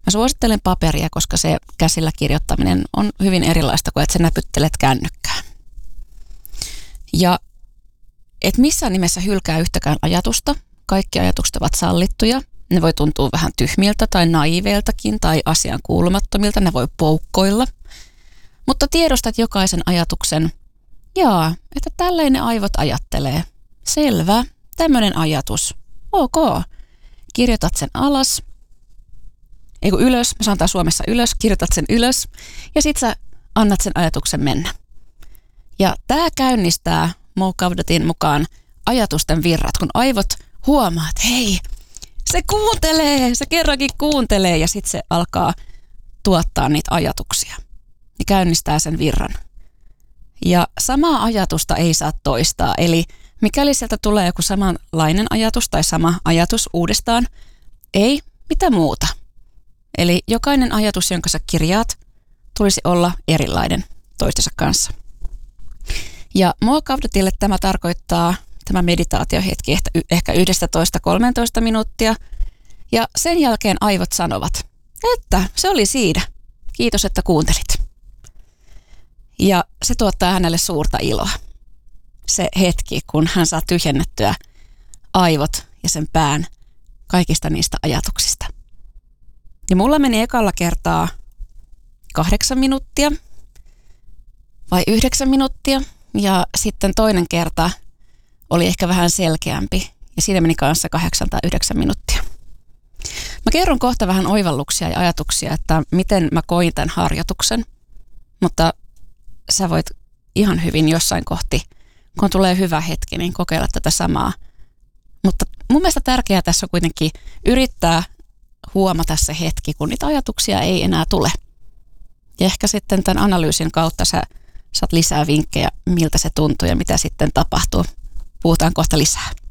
Mä suosittelen paperia, koska se käsillä kirjoittaminen on hyvin erilaista kuin että sä näpyttelet kännykkää. Ja et missään nimessä hylkää yhtäkään ajatusta. Kaikki ajatukset ovat sallittuja. Ne voi tuntua vähän tyhmiltä tai naiveiltakin tai asian kuulumattomilta. Ne voi poukkoilla. Mutta tiedostat jokaisen ajatuksen. Että tälleen ne aivot ajattelee. Selvä, tämmöinen ajatus. Ok. Kirjoitat sen alas. Ylös, me sanotaan Suomessa ylös, kirjoitat sen ylös ja sit sä annat sen ajatuksen mennä. Ja tää käynnistää Mo Gawdatin mukaan ajatusten virrat, kun aivot huomaa, että hei, se kuuntelee, se kerrankin kuuntelee ja sit se alkaa tuottaa niitä ajatuksia. Ja käynnistää sen virran. Ja samaa ajatusta ei saa toistaa, eli mikäli sieltä tulee joku samanlainen ajatus tai sama ajatus uudestaan, ei mitä muuta. Eli jokainen ajatus, jonka sä kirjaat, tulisi olla erilainen toistensa kanssa. Ja Mo Gawdatille tämä tarkoittaa, tämä meditaatiohetki, ehkä 11-13 minuuttia. Ja sen jälkeen aivot sanovat, että se oli siinä. Kiitos, että kuuntelit. Ja se tuottaa hänelle suurta iloa. Se hetki, kun hän saa tyhjennettyä aivot ja sen pään kaikista niistä ajatuksista. Ja mulla meni ekalla kertaa 8 minuuttia vai 9 minuuttia ja sitten toinen kerta oli ehkä vähän selkeämpi ja siinä meni kanssa 8 tai 9 minuuttia. Mä kerron kohta vähän oivalluksia ja ajatuksia, että miten mä koin tämän harjoituksen, mutta sä voit ihan hyvin jossain kohti, kun tulee hyvä hetki, niin kokeilla tätä samaa. Mutta mun mielestä tärkeää tässä on kuitenkin yrittää huomata se hetki, kun niitä ajatuksia ei enää tule. Ja ehkä sitten tämän analyysin kautta sä saat lisää vinkkejä, miltä se tuntuu ja mitä sitten tapahtuu. Puhutaan kohta lisää.